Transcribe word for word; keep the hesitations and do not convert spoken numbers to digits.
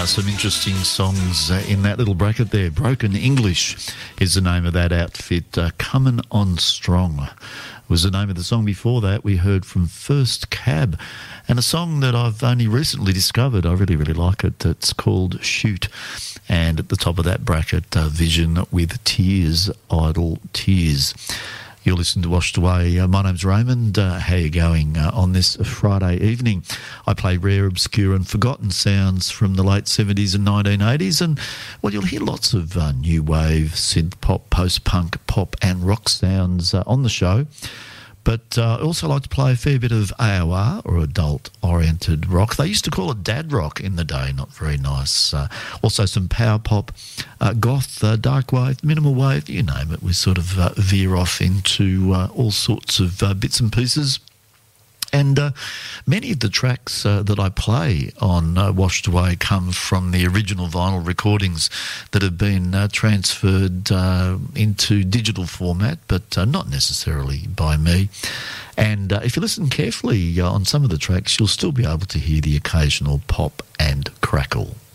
some interesting songs uh, in that little bracket there. Broken English is the name of that outfit. Uh, Comin' On Strong was the name of the song. Before that, we heard from First Cab, and a song that I've only recently discovered. I really, really like it. It's called Shoot. And at the top of that bracket, uh, Vision with Tears, Idle Tears. You're listening to Washed Away. Uh, my name's Raymond. Uh, how are you going uh, on this Friday evening? I play rare, obscure and forgotten sounds from the late seventies and nineteen eighties, and, well, you'll hear lots of uh, new wave, synth pop, post-punk, pop and rock sounds uh, on the show. But uh, I also like to play a fair bit of A O R, or adult-oriented rock. They used to call it dad rock in the day, not very nice. Uh, also some power pop, uh, goth, uh, dark wave, minimal wave, you name it. We sort of uh, veer off into uh, all sorts of uh, bits and pieces. And uh, many of the tracks uh, that I play on uh, Washed Away come from the original vinyl recordings that have been uh, transferred uh, into digital format, but uh, not necessarily by me. And uh, if you listen carefully uh, on some of the tracks, you'll still be able to hear the occasional pop and crackle.